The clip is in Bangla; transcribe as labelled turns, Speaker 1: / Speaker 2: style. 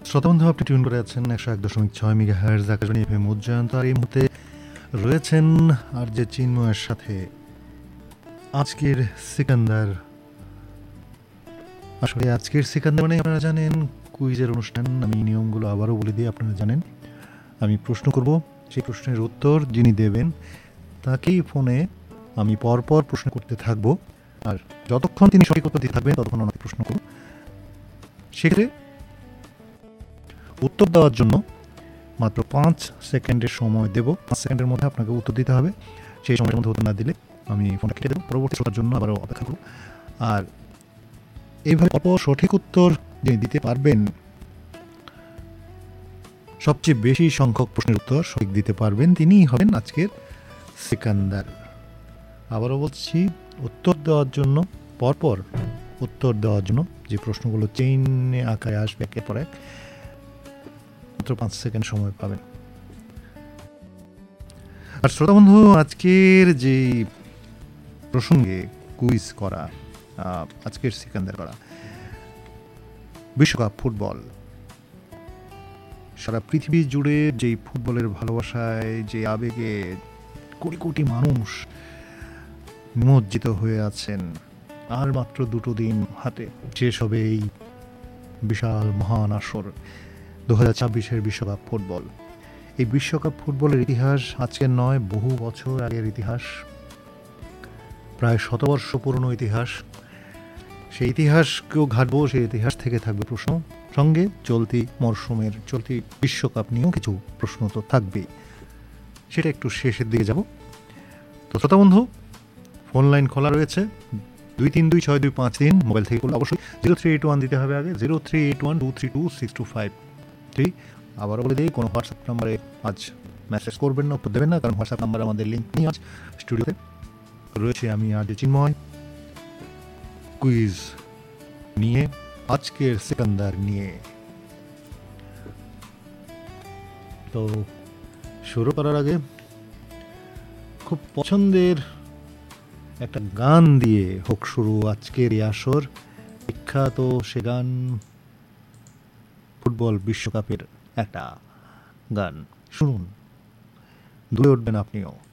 Speaker 1: শ্রোতাবন্ধু, আপনি টিউন করে আছেন 101.6 মেগাহার্জ আকাশবাণী এফএম উজ্জয়ন্ত। আর এই মুহূর্তে রয়েছেন আর যে চিন্ময়ের সাথে আজকের সিকান্দার। আসলে আজকের সিকান্দার মানে আপনারা জানেন কুইজের অনুষ্ঠান। আমি নিয়মগুলো আবারও বলে দিই, আপনারা জানেন। আমি প্রশ্ন করব, সেই প্রশ্নের উত্তর যিনি দেবেন তাকেই ফোনে আমি পরপর প্রশ্ন করতে থাকব, আর যতক্ষণ তিনি সঠিক উত্তর দিতে থাকবেন ততক্ষণ ওনাকে প্রশ্ন করব। সেক্ষেত্রে উত্তর দেওয়ার জন্য মাত্র 5 সেকেন্ডের সময় দেব। 5 সেকেন্ডের মধ্যে আপনাকে উত্তর দিতে হবে। সেই সময়ের মধ্যে উত্তর না দিলে আমি ফোনটা কেটে দেবো। পরবর্তী শ্রোতার জন্য আবারও অপেক্ষা করব। আর এইভাবে সঠিক উত্তর যিনি দিতে পারবেন, সবচেয়ে বেশি সংখ্যক প্রশ্নের উত্তর সঠিক দিতে পারবেন, তিনিই হবেন আজকের সিকান্দার। আবারও বলছি, উত্তর দেওয়ার জন্য পরপর উত্তর দেওয়ার জন্য যে প্রশ্নগুলো চেইনে আঁকায় আসবে একের পর এক, মাত্র 5 সেকেন্ড সময় পাবেন। আর শ্রোতা বন্ধু, আজকের যে প্রসঙ্গে কুইজ করা, আজকের সিকান্দার করা বিশ্বকাপ ফুটবল, সারা পৃথিবী জুড়ে যেই ফুটবলের ভালোবাসায়, যে আবেগে কোটি কোটি মানুষ নিমজ্জিত হয়ে আছেন, আর মাত্র 2 দিন হাতে শেষ হবে এই বিশাল মহান আসর 2026-এর বিশ্বকাপ ফুটবল। এই বিশ্বকাপ ফুটবলের ইতিহাস আজকের নয়, বহু বছর আগের ইতিহাস, প্রায় 100 বর্ষ পুরনো ইতিহাস। সেই ইতিহাসকেও ঘাটবো, সেই ইতিহাস থেকে থাকবে প্রশ্ন, সঙ্গে চলতি মরশুমের চলতি বিশ্বকাপ নিয়েও কিছু প্রশ্ন তো থাকবেই। সেটা একটু শেষের দিকে যাব। তো শ্রোতা বন্ধু, ফোন লাইন খোলা রয়েছে 232625 মোবাইল থেকে করলে অবশ্যই 0381 দিতে হবে আগে, 0381232625। আবারও বলে দিই, কোনো হোয়াটসঅ্যাপ নাম্বারে আজ মেসেজ করবেন না, উত্তর দেবেন না, কারণ হোয়াটসঅ্যাপ নাম্বার আমাদের লিঙ্ক নিয়ে আজ স্টুডিওতে রয়েছে আমি আজ চিন্ময় কুইজ নিয়ে, আজকের সিকান্দার নিয়ে। তো শুরু করার আগে খুব পছন্দের একটা গান দিয়ে হোক শুরু আজকের এই আসর। বিখ্যাত সে গান, ফুটবল বিশ্বকাপের একটা গান শুনুন, দুলে উঠবেন আপনিও।